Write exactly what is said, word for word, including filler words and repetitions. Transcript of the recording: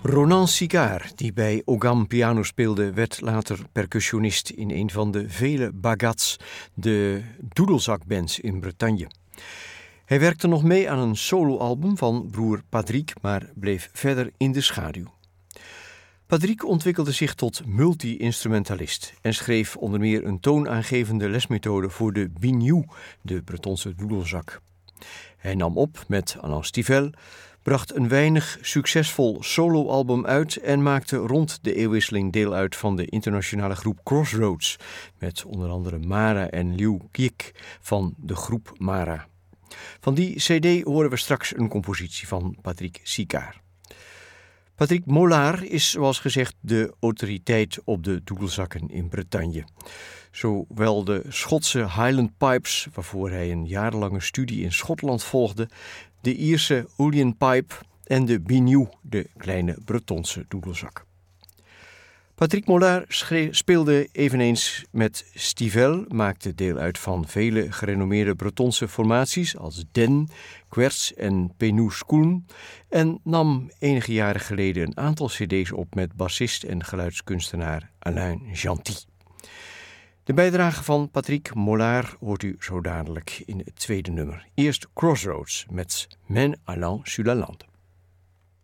Ronan Sicard, die bij Ogham piano speelde, werd later percussionist in een van de vele bagats, de doedelzakbands in Bretagne. Hij werkte nog mee aan een soloalbum van broer Patrick, maar bleef verder in de schaduw. Patrick ontwikkelde zich tot multi-instrumentalist en schreef onder meer een toonaangevende lesmethode voor de biniou, de Bretonse doedelzak. Hij nam op met Alain Stivell, bracht een weinig succesvol soloalbum uit en maakte rond de eeuwwisseling deel uit van de internationale groep Crossroads, met onder andere Mara en Liu Qiek van de groep Mara. Van die cd horen we straks een compositie van Patrick Sicard. Patrick Mollard is, zoals gezegd, de autoriteit op de doedelzakken in Bretagne. Zowel de Schotse Highland Pipes, waarvoor hij een jarenlange studie in Schotland volgde, de Ierse Uilleann Pipe en de biniou, de kleine Bretonse doedelzak. Patrick Mollard schreef, speelde eveneens met Stivell, maakte deel uit van vele gerenommeerde Bretonse formaties als Den, Querts en Penous Koen en nam enige jaren geleden een aantal cd's op met bassist en geluidskunstenaar Alain Genty. De bijdrage van Patrick Mollard hoort u zo dadelijk in het tweede nummer. Eerst Crossroads met Men allant sur la lande.